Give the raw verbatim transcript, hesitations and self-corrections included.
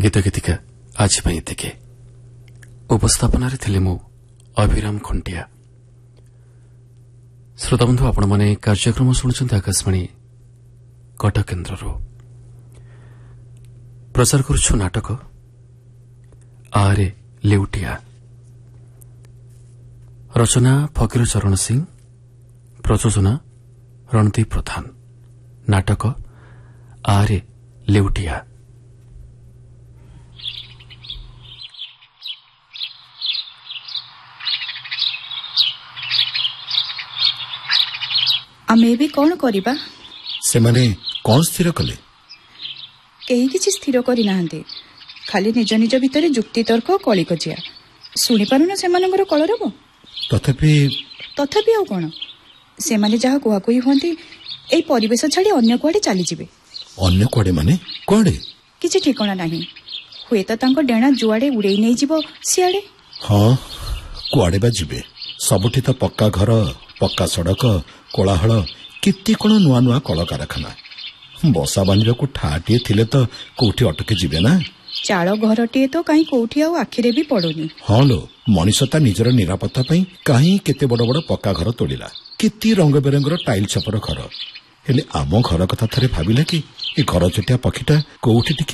गीत गीतिका आज एतिके उपस्थापन थे मु अभिराम खंटिया। श्रोताबंधु आपण मैंने कार्यक्रम शुणुंट आकाशवाणी कटक केन्द्र प्रचार करुछु नाटक आरे लेउटिया। रचना फकीर चरण सिंह, प्रयोजना रणदीप प्रधान। नाटक आरे लेउटिया। आमे भी कौन करिबा? से माने कौन स्थिर कले? केही किछि स्थिर करि नाहंते, खाली निज निज भितरे जुक्ति तर्क कଳି कजिया। सुनि पारुना सेमानंगर कलरब? तथापि तथापि आउ कोन, सेमाने जहा कुहा कुई होंती एई परिवेश छाडी अन्य कुआडे चली जिवे। अन्य कुआडे माने कुआडे? किछि ठिकाना नाही। हुए त तांको डेणा जुआडे उड़ेई नै जिवो सियाडे। हां, कुआडे बा जिवे? सबुठी त पक्का घर, पक्का सड़क, कोलाहल, केते कोन नुआ नुआ कल कारखाना। बसा बांधिबाकू ठाटिए थिले त कोठी अटके जिवे ना। चाळ घरटिए तो काई कोठी आउ आखिरे भी पड़ोनी। हां लो, मनीषता निजर निरापत्ता पई काई केते बड़ बड़ पक्का घर तोड़िला, केते रंग बेरंगर टाइल छपर घर। हेले आम घर कथा थरे भाबिला कि ए घर चटिया पखीटा कोठी